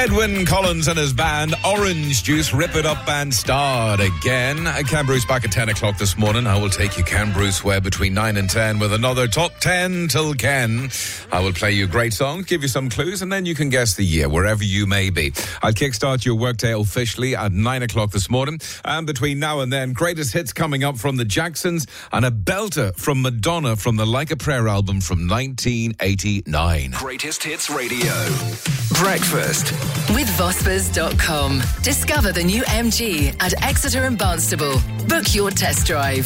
Edwyn Collins and his band Orange Juice, Rip It Up and Start Again. Ken Bruce back at 10 o'clock this morning. I will take you Ken Bruce Webb between 9 and 10 with another Top 10 till Ken. I will play you great songs, give you some clues, and then you can guess the year wherever you may be. I'll kickstart your workday officially at 9 o'clock this morning. And between now and then, greatest hits coming up from the Jacksons and a belter from Madonna from the Like a Prayer album from 1989. Greatest Hits Radio. Breakfast with Vospers.com. Discover the new MG at Exeter and Barnstable. Book your test drive.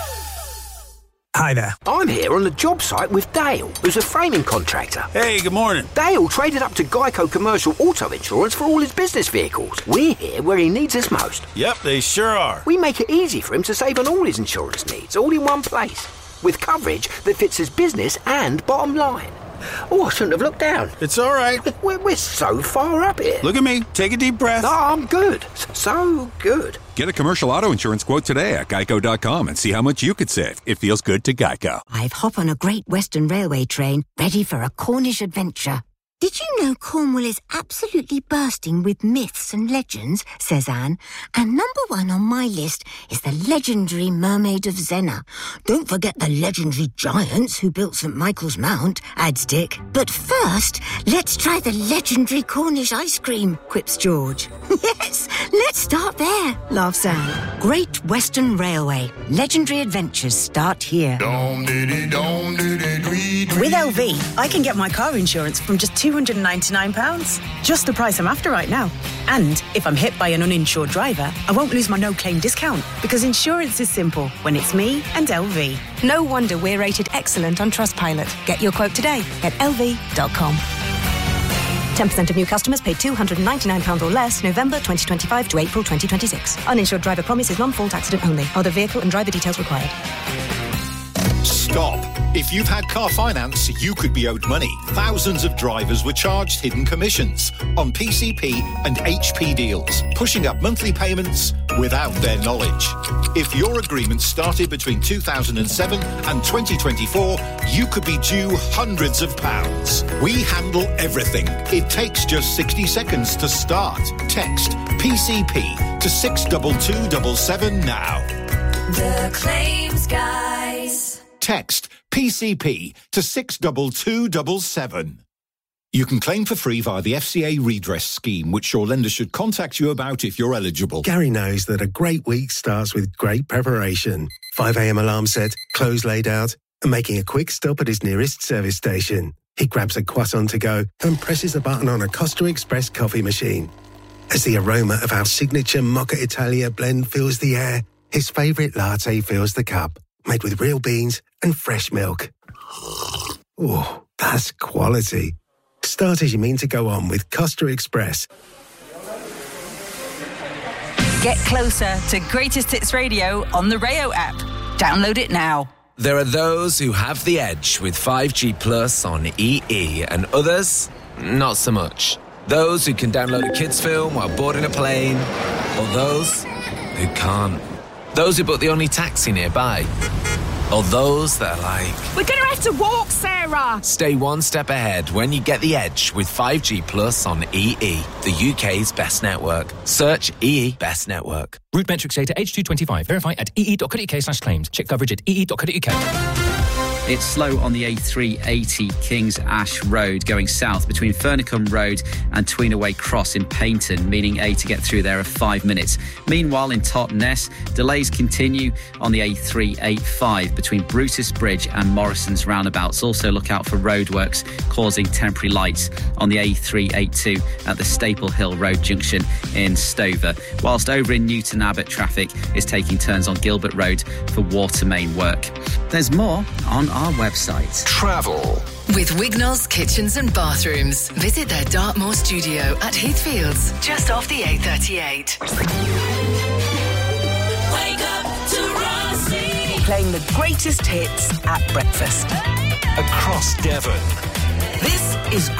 Hi there. I'm here on the job site with Dale, who's a framing contractor. Hey, good morning. Dale traded up to Geico Commercial Auto Insurance for all his business vehicles. We're here where he needs us most. Yep, they sure are. We make it easy for him to save on all his insurance needs, all in one place, with coverage that fits his business and bottom line. Oh, I shouldn't have looked down. It's all right. We're so far up here. Look at me. Take a deep breath. Oh, I'm good. So good. Get a commercial auto insurance quote today at geico.com and see how much you could save. It feels good to Geico. I've hopped on a Great Western Railway train, ready for a Cornish adventure. Did you know Cornwall is absolutely bursting with myths and legends, says Anne, and number one on my list is the legendary Mermaid of Zena. Don't forget the legendary giants who built St Michael's Mount, adds Dick. But first, let's try the legendary Cornish ice cream, quips George. Yes, let's start there, laughs Anne. Great Western Railway. Legendary adventures start here. With LV, I can get my car insurance from just £299. Just the price I'm after right now. And if I'm hit by an uninsured driver, I won't lose my no-claim discount because insurance is simple when it's me and LV. No wonder we're rated excellent on Trustpilot. Get your quote today at lv.com. 10% of new customers paid £299 or less November 2025 to April 2026. Uninsured driver promise is non-fault accident only. Other vehicle and driver details required. Stop. If you've had car finance, you could be owed money. Thousands of drivers were charged hidden commissions on PCP and HP deals, pushing up monthly payments without their knowledge. If your agreement started between 2007 and 2024, you could be due hundreds of pounds. We handle everything. It takes just 60 seconds to start. Text PCP to 62277 now. The Claims Guys. Text PCP to 62277. You can claim for free via the FCA redress scheme, which your lender should contact you about if you're eligible. Gary knows that a great week starts with great preparation. 5 a.m. alarm set, clothes laid out, and making a quick stop at his nearest service station. He grabs a croissant to go and presses a button on a Costa Express coffee machine. As the aroma of our signature Mocha Italia blend fills the air, his favourite latte fills the cup, made with real beans and fresh milk. Oh, that's quality. Start as you mean to go on with Costa Express. Get closer to Greatest Hits Radio on the Rayo app. Download it now. There are those who have the edge with 5G Plus on EE and others, not so much. Those who can download a kids' film while boarding a plane, or those who can't. Those who book the only taxi nearby. Or those that are like, we're going to have to walk, Sarah. Stay one step ahead when you get the edge with 5G Plus on EE, the UK's best network. Search EE Best Network. Route metrics data H225. Verify at ee.co.uk/claims. Check coverage at ee.co.uk. It's slow on the A380 Kings Ash Road going south between Fernicombe Road and Tweenaway Cross in Paignton, meaning A to get through there are 5 minutes. Meanwhile, in Totnes, delays continue on the A385 between Brutus Bridge and Morrison's roundabouts. Also look out for roadworks causing temporary lights on the A382 at the Staple Hill Road junction in Stover. Whilst over in Newton Abbot, traffic is taking turns on Gilbert Road for water main work. There's more on our website. Travel. With Wignall's Kitchens and Bathrooms. Visit their Dartmoor studio at Heathfields, just off the A38. Wake up to Rossi. Playing the greatest hits at breakfast. Across Devon. This is